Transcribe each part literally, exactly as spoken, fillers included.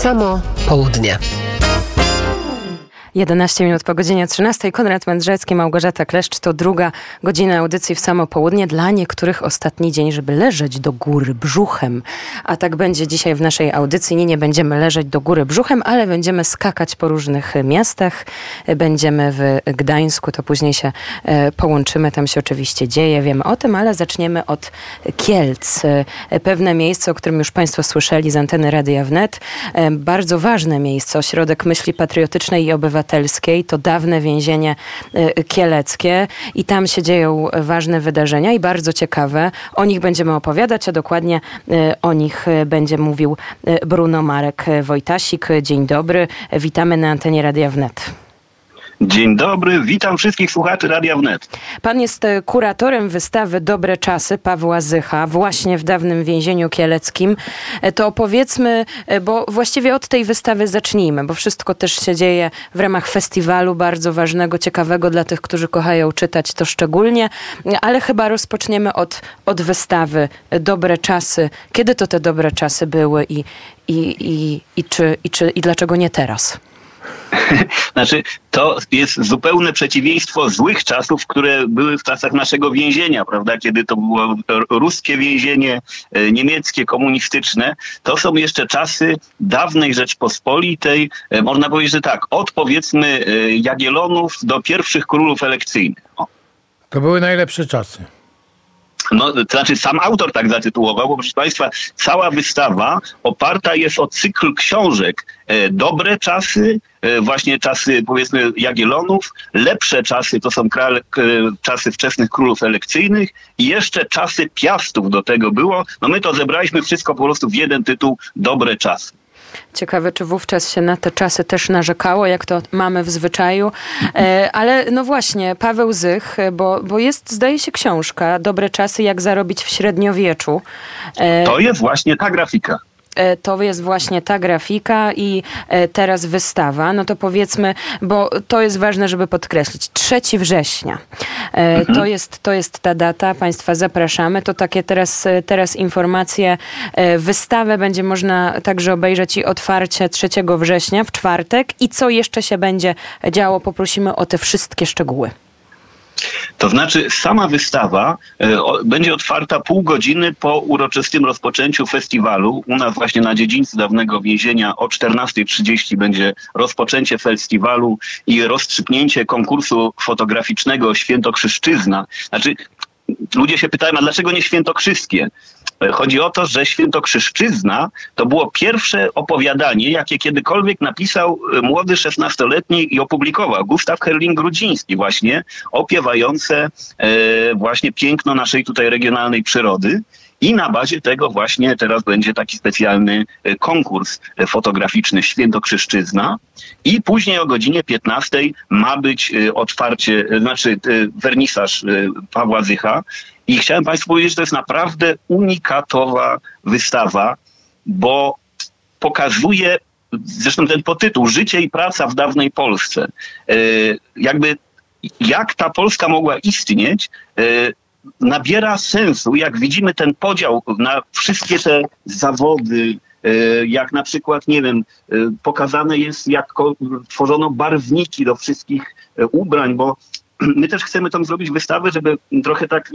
samo południe. jedenaście minut po godzinie trzynastej. Konrad Mędrzecki, Małgorzata Kleszcz. To druga godzina audycji w samo południe. Dla niektórych ostatni dzień, żeby leżeć do góry brzuchem. A tak będzie dzisiaj w naszej audycji. Nie, nie będziemy leżeć do góry brzuchem, ale będziemy skakać po różnych miastach. Będziemy w Gdańsku, to później się połączymy. Tam się oczywiście dzieje, wiemy o tym, ale zaczniemy od Kielc. Pewne miejsce, o którym już Państwo słyszeli z anteny Radia Wnet. Bardzo ważne miejsce, ośrodek myśli patriotycznej i obywatelskiej. To dawne więzienie kieleckie i tam się dzieją ważne wydarzenia i bardzo ciekawe. O nich będziemy opowiadać, a dokładnie o nich będzie mówił Bruno Marek Wojtasik. Dzień dobry, witamy na antenie Radia Wnet. Dzień dobry, witam wszystkich słuchaczy Radia Wnet. Pan jest kuratorem wystawy Dobre Czasy Pawła Zycha właśnie w dawnym więzieniu kieleckim. To opowiedzmy, bo właściwie od tej wystawy zacznijmy, bo wszystko też się dzieje w ramach festiwalu bardzo ważnego, ciekawego dla tych, którzy kochają czytać to szczególnie, ale chyba rozpoczniemy od, od wystawy Dobre Czasy. Kiedy to te dobre czasy były i, i, i, i, czy, i, czy, i dlaczego nie teraz? Znaczy, to jest zupełne przeciwieństwo złych czasów, które były w czasach naszego więzienia, prawda? Kiedy to było ruskie więzienie, niemieckie, komunistyczne. To są jeszcze czasy dawnej Rzeczpospolitej. Można powiedzieć, że tak, od powiedzmy Jagiellonów do pierwszych królów elekcyjnych. O. To były najlepsze czasy. No, to znaczy sam autor tak zatytułował, bo proszę Państwa, cała wystawa oparta jest o cykl książek. E, dobre czasy, e, właśnie czasy powiedzmy Jagiellonów, lepsze czasy to są kral, e, czasy wczesnych królów elekcyjnych i jeszcze czasy Piastów do tego było. No my to zebraliśmy wszystko po prostu w jeden tytuł, Dobre Czasy. Ciekawe, czy wówczas się na te czasy też narzekało, jak to mamy w zwyczaju. E, ale no właśnie, Paweł Zych, bo, bo jest, zdaje się, książka Dobre Czasy, jak zarobić w średniowieczu. E, to jest właśnie ta grafika. To jest właśnie ta grafika i teraz wystawa. No to powiedzmy, bo to jest ważne, żeby podkreślić. trzeciego września. Mhm. To jest, to jest ta data. Państwa zapraszamy. To takie teraz, teraz informacje. Wystawę będzie można także obejrzeć i otwarcie trzeciego września w czwartek. I co jeszcze się będzie działo? Poprosimy o te wszystkie szczegóły. To znaczy sama wystawa e, o, będzie otwarta pół godziny po uroczystym rozpoczęciu festiwalu. U nas właśnie na dziedzińcu dawnego więzienia o czternasta trzydzieści będzie rozpoczęcie festiwalu i rozstrzygnięcie konkursu fotograficznego Świętokrzyszczyzna. Znaczy ludzie się pytają, a dlaczego nie świętokrzyskie? Chodzi o to, że Świętokrzyszczyzna to było pierwsze opowiadanie, jakie kiedykolwiek napisał młody szesnastoletni i opublikował Gustaw Herling-Grudziński właśnie, opiewające e, właśnie piękno naszej tutaj regionalnej przyrody. I na bazie tego właśnie teraz będzie taki specjalny konkurs fotograficzny Świętokrzyszczyzna. I później o godzinie piętnastej ma być otwarcie, znaczy wernisaż Pawła Zycha. I chciałem Państwu powiedzieć, że to jest naprawdę unikatowa wystawa, bo pokazuje, zresztą ten podtytuł, Życie i praca w dawnej Polsce. Jakby jak ta Polska mogła istnieć, nabiera sensu, jak widzimy ten podział na wszystkie te zawody, jak na przykład, nie wiem, pokazane jest, jak tworzono barwniki do wszystkich ubrań, bo my też chcemy tam zrobić wystawę, żeby trochę tak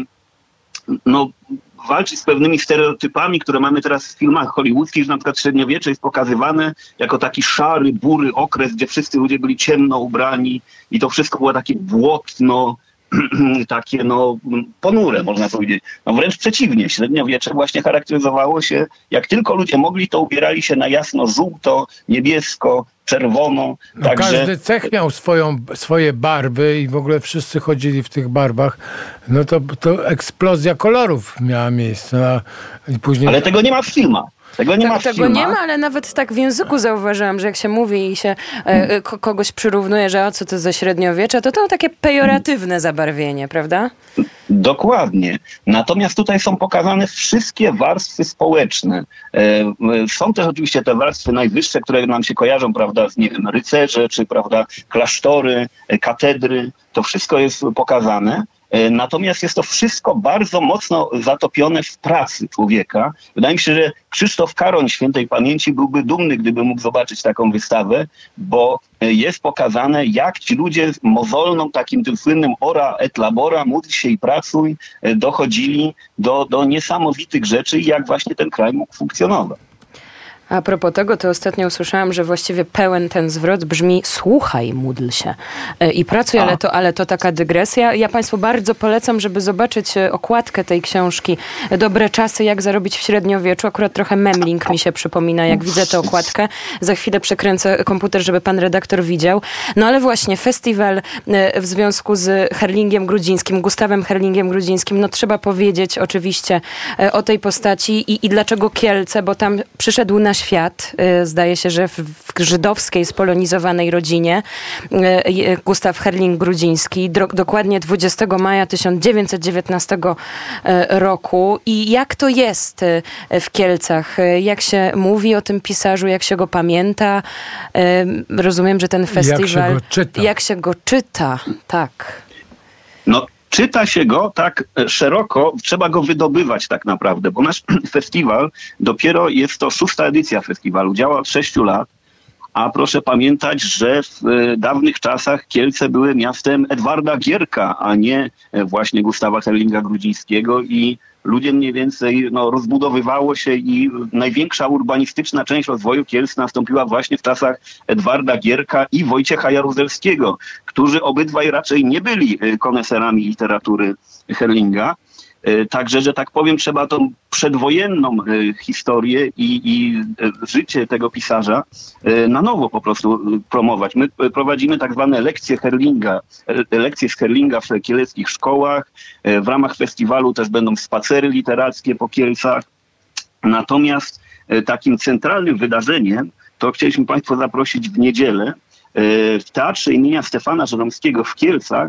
no, walczyć z pewnymi stereotypami, które mamy teraz w filmach hollywoodzkich, że na przykład średniowiecze jest pokazywane jako taki szary, bury okres, gdzie wszyscy ludzie byli ciemno ubrani i to wszystko było takie błotno, takie no ponure, można powiedzieć. No wręcz przeciwnie, średniowiecze właśnie charakteryzowało się, jak tylko ludzie mogli, to ubierali się na jasno żółto, niebiesko, czerwono. No Także... Każdy cech miał swoją, swoje barwy i w ogóle wszyscy chodzili w tych barwach. No to, to eksplozja kolorów miała miejsce. I później... Ale tego nie ma w filmach. Tego nie, ma, w tego nie ma, ale nawet tak w języku zauważyłam, że jak się mówi i się e, k- kogoś przyrównuje, że o co to za średniowiecze, to to takie pejoratywne zabarwienie, prawda? Dokładnie. Natomiast tutaj są pokazane wszystkie warstwy społeczne. E, są też oczywiście te warstwy najwyższe, które nam się kojarzą, prawda, z, nie wiem, rycerze, czy, prawda, klasztory, katedry. To wszystko jest pokazane. Natomiast jest to wszystko bardzo mocno zatopione w pracy człowieka. Wydaje mi się, że Krzysztof Karoń świętej pamięci byłby dumny, gdyby mógł zobaczyć taką wystawę, bo jest pokazane, jak ci ludzie mozolną, takim tym słynnym ora et labora, módl się i pracuj, dochodzili do, do niesamowitych rzeczy i jak właśnie ten kraj mógł funkcjonować. A propos tego, to ostatnio usłyszałam, że właściwie pełen ten zwrot brzmi słuchaj, módl się i pracuj, ale to, ale to taka dygresja. Ja Państwu bardzo polecam, żeby zobaczyć okładkę tej książki Dobre czasy, jak zarobić w średniowieczu. Akurat trochę Memling mi się przypomina, jak widzę tę okładkę. Za chwilę przekręcę komputer, żeby pan redaktor widział. No ale właśnie festiwal w związku z Herlingiem Grudzińskim, Gustawem Herlingiem Grudzińskim, no trzeba powiedzieć oczywiście o tej postaci i, i dlaczego Kielce, bo tam przyszedł na świat. Zdaje się, że w, w żydowskiej, spolonizowanej rodzinie Gustaw Herling-Grudziński, do, dokładnie dwudziestego maja tysiąc dziewięćset dziewiętnastego roku. I jak to jest w Kielcach? Jak się mówi o tym pisarzu? Jak się go pamięta? Rozumiem, że ten festiwal... Jak się go czyta? Jak się go czyta, tak. No, czyta się go tak szeroko, trzeba go wydobywać tak naprawdę, bo nasz festiwal dopiero jest to szósta edycja festiwalu, działa od sześciu lat, a proszę pamiętać, że w dawnych czasach Kielce były miastem Edwarda Gierka, a nie właśnie Gustawa Herlinga Grudzińskiego i ludzie mniej więcej no, rozbudowywało się i największa urbanistyczna część rozwoju Kielc nastąpiła właśnie w czasach Edwarda Gierka i Wojciecha Jaruzelskiego, którzy obydwaj raczej nie byli koneserami literatury Herlinga. Także, że tak powiem, trzeba tą przedwojenną historię i, i życie tego pisarza na nowo po prostu promować. My prowadzimy tak zwane lekcje Herlinga, lekcje z Herlinga w kieleckich szkołach. W ramach festiwalu też będą spacery literackie po Kielcach. Natomiast takim centralnym wydarzeniem to chcieliśmy Państwa zaprosić w niedzielę w Teatrze imienia Stefana Żeromskiego w Kielcach.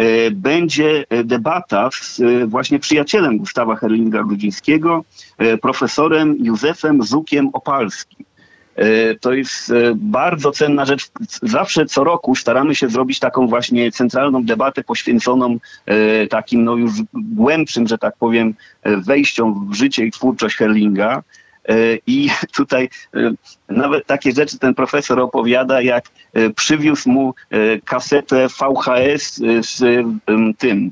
Będzie debata z właśnie przyjacielem Gustawa Herlinga Grudzińskiego, profesorem Józefem Zukiem Opalskim. To jest bardzo cenna rzecz. Zawsze co roku staramy się zrobić taką właśnie centralną debatę poświęconą takim no już głębszym, że tak powiem, wejściom w życie i twórczość Herlinga. I tutaj nawet takie rzeczy ten profesor opowiada, jak przywiózł mu kasetę V H S z tym.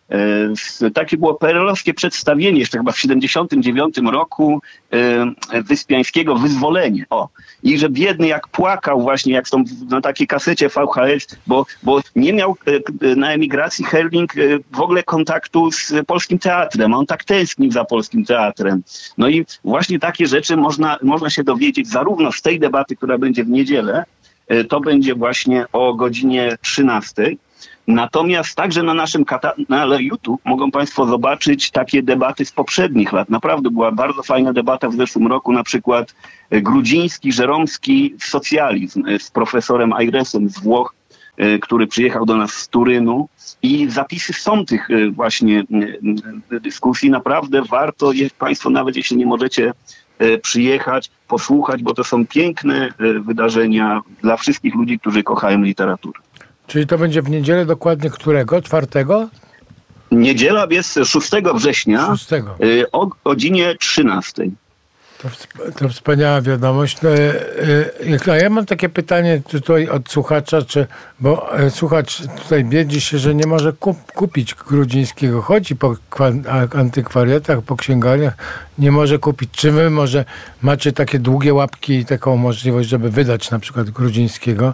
Takie było perelowskie przedstawienie jeszcze chyba w siedemdziesiątym dziewiątym roku Wyspiańskiego Wyzwolenie. O. I że biedny jak płakał właśnie jak są na takiej kasecie V H S, bo, bo nie miał na emigracji Herling w ogóle kontaktu z polskim teatrem. On tak tęsknił za polskim teatrem. No i właśnie takie rzeczy można, można się dowiedzieć zarówno z tej debaty, która będzie w niedzielę, to będzie właśnie o godzinie trzynastej. Natomiast także na naszym kanale YouTube mogą Państwo zobaczyć takie debaty z poprzednich lat. Naprawdę była bardzo fajna debata w zeszłym roku, na przykład Grudziński, Żeromski, socjalizm z profesorem Ayresem z Włoch, który przyjechał do nas z Turynu i zapisy są tych właśnie dyskusji. Naprawdę warto je Państwo, nawet jeśli nie możecie przyjechać, posłuchać, bo to są piękne wydarzenia dla wszystkich ludzi, którzy kochają literaturę. Czyli to będzie w niedzielę dokładnie którego? Czwartego? Niedziela jest szóstego września szóstego. o godzinie trzynastej. To, to wspaniała wiadomość. No, ja mam takie pytanie tutaj od słuchacza, czy, bo słuchacz tutaj biedzi się, że nie może kup, kupić Grudzińskiego. Chodzi po antykwariatach, po księgarniach, nie może kupić. Czy wy może macie takie długie łapki i taką możliwość, żeby wydać na przykład Grudzińskiego?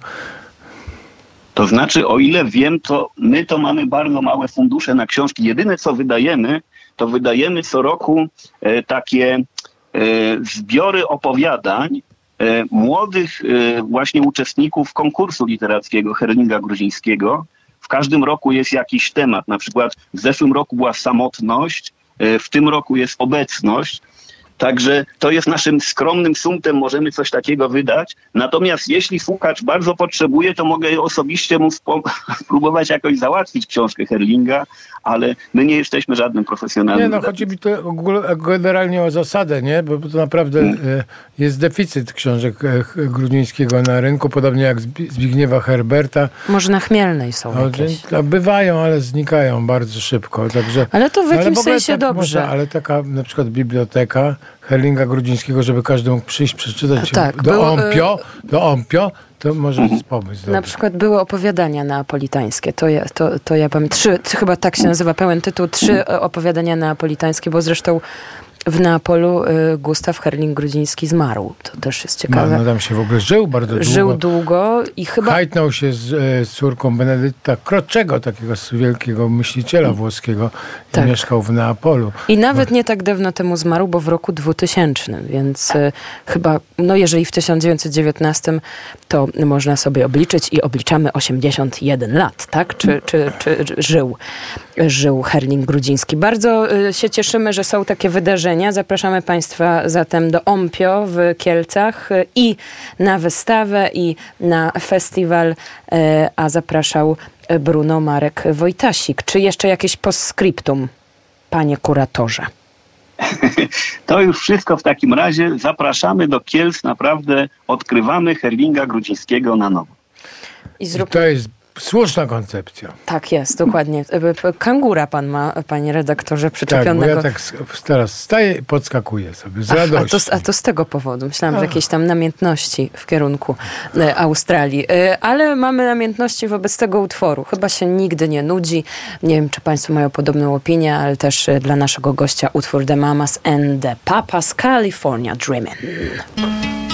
To znaczy, o ile wiem, to my to mamy bardzo małe fundusze na książki. Jedyne, co wydajemy, to wydajemy co roku e, takie e, zbiory opowiadań e, młodych e, właśnie uczestników konkursu literackiego Herlinga Grudzińskiego. W każdym roku jest jakiś temat. Na przykład w zeszłym roku była samotność, e, w tym roku jest obecność. Także to jest naszym skromnym sumptem, możemy coś takiego wydać. Natomiast jeśli słuchacz bardzo potrzebuje, to mogę osobiście mu spróbować jakoś załatwić książkę Herlinga, ale my nie jesteśmy żadnym profesjonalnym. Nie, no chodzi mi to generalnie o zasadę, nie? Bo to naprawdę hmm. jest deficyt książek Grudzińskiego na rynku, podobnie jak Zbigniewa Herberta. Może na Chmielnej są no, jakieś. Bywają, ale znikają bardzo szybko. Także, ale to w jakimś w sensie tak dobrze. Można, ale taka na przykład biblioteka Herlinga Grudzińskiego, żeby każdy mógł przyjść, przeczytać tak, do, było, Ompio, do Ompio, to może jest pomysł. Na dobry. przykład były opowiadania neapolitańskie. To ja, to, to ja pamiętam. Trzy, chyba tak się nazywa pełen tytuł. Trzy opowiadania neapolitańskie, bo zresztą w Neapolu y, Gustaw Herling-Grudziński zmarł. To też jest ciekawe. No, no tam się w ogóle żył bardzo długo. Żył długo i chyba... Hajtnął się z, z córką Benedytta Croccego, takiego wielkiego myśliciela włoskiego tak. i mieszkał w Neapolu. I nawet nie tak dawno temu zmarł, bo w roku dwutysięcznym, więc y, chyba, no jeżeli w tysiąc dziewięćset dziewiętnastym to można sobie obliczyć i obliczamy osiemdziesiąt jeden lat, tak? Czy, czy, czy żył, żył Herling-Grudziński. Bardzo y, się cieszymy, że są takie wydarzenia. Zapraszamy Państwa zatem do Ompio w Kielcach i na wystawę, i na festiwal, a zapraszał Bruno Marek Wojtasik. Czy jeszcze jakieś postscriptum, panie kuratorze? To już wszystko w takim razie. Zapraszamy do Kielc. Naprawdę odkrywamy Herlinga Grudzińskiego na nowo. I zrób... To jest słuszna koncepcja. Tak jest, dokładnie. Kangura pan ma, panie redaktorze, przyczepionego. Tak, bo ja tak teraz staję i podskakuję sobie z Ach, radością. A to, a to z tego powodu. Myślałam, Ach. że jakieś tam namiętności w kierunku e, Australii. E, ale mamy namiętności wobec tego utworu. Chyba się nigdy nie nudzi. Nie wiem, czy państwo mają podobną opinię, ale też e, dla naszego gościa utwór The Mamas and the Papas, California Dreamin'.